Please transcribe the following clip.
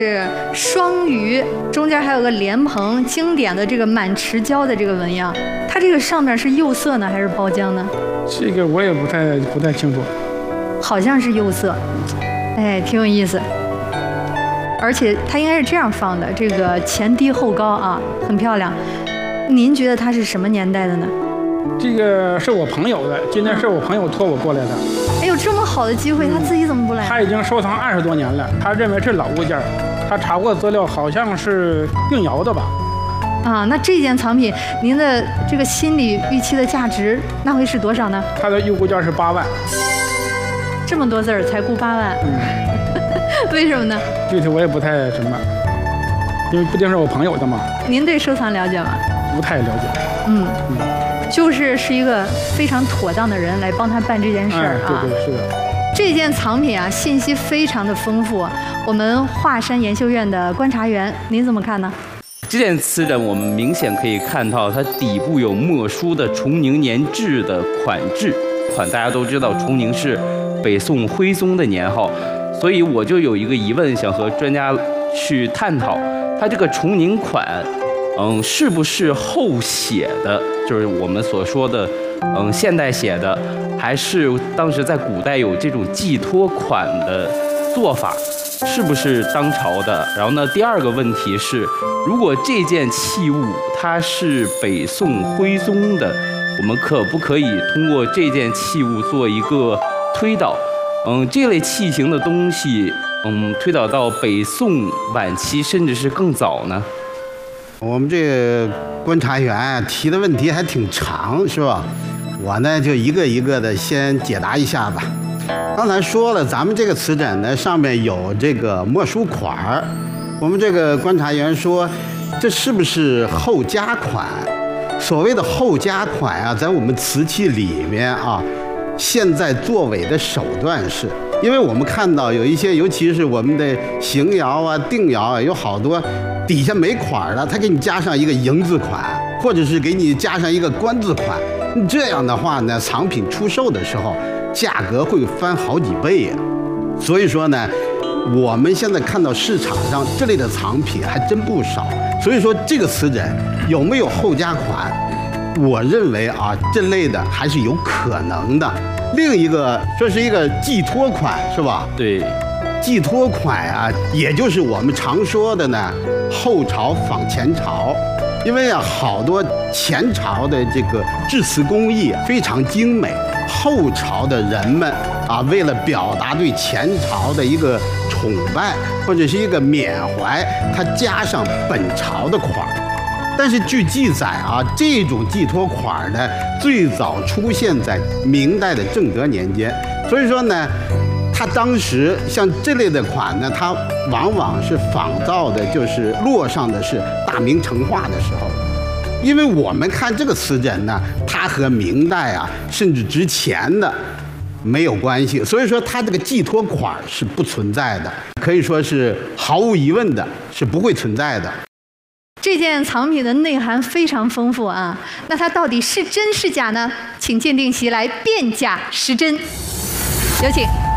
是双鱼，中间还有个莲蓬，经典的这个满池胶的这个纹样。它这个上面是釉色呢，还是包浆呢？ 这个我也不太清楚， 好像是釉色，哎，挺有意思。而且它应该是这样放的，这个前低后高啊，很漂亮。您觉得它是什么年代的呢？ 这个是我朋友的，今天是我朋友托我过来的。 哎呦，这么好的机会，他自己怎么不来？ 他已经收藏20多年了，他认为是老物件，他查过资料，好像是定窑的吧？ 啊，那这件藏品，您的这个心理预期的价值，那会是多少呢？ 它的预估价是8万。 这么多字儿才估8万？为什么呢？ 具体我也不太什么，因为毕竟是我朋友的嘛。 您对收藏了解吗？ 不太了解。 就是一个非常妥当的人来帮他办这件事儿啊。 对，是的。 这件藏品啊，信息非常的丰富。我们华山研修院的观察员，您怎么看呢？ 这件瓷枕我们明显可以看到，它底部有墨书的崇宁年制的款制。大家都知道，崇宁是北宋徽宗的年号，所以我就有一个疑问，想和专家去探讨，它这个崇宁款，是不是后写的，就是我们所说的，现代写的，还是当时在古代有这种寄托款的做法，是不是当朝的？然后呢，第二个问题是，如果这件器物它是北宋徽宗的，我们可不可以通过这件器物做一个推导？这类器型的东西，推导到北宋晚期，甚至是更早呢？ 我们这个观察员提的问题还挺长，是吧？我呢就一个一个的先解答一下吧。刚才说了，咱们这个瓷枕呢上面有这个墨书款儿，我们这个观察员说，这是不是后加款？所谓的后加款啊，在我们瓷器里面啊，现在作伪的手段是，因为我们看到有一些，尤其是我们的邢窑啊、定窑啊，有好多底下没款了，他给你加上一个银字款，或者是给你加上一个官字款。这样的话呢，藏品出售的时候，价格会翻好几倍啊。所以说呢，我们现在看到市场上这类的藏品还真不少。所以说这个瓷枕有没有后加款，我认为啊，这类的还是有可能的。另一个说是一个寄托款，是吧？ 对， 寄托款啊，也就是我们常说的呢，后朝仿前朝。因为啊，好多前朝的这个制瓷工艺非常精美，后朝的人们啊，为了表达对前朝的一个崇拜或者是一个缅怀，他加上本朝的款。但是据记载啊，这种寄托款呢，最早出现在明代的正德年间。所以说呢，它当时像这类的款呢，它往往是仿造的，就是落上的是大明成化的时候。因为我们看这个瓷枕呢，它和明代啊，甚至之前的没有关系，所以说它这个寄托款是不存在的，可以说是毫无疑问的，是不会存在的。 这件藏品的内涵非常丰富啊，那它到底是真是假呢？请鉴定席来辨假识真，有请。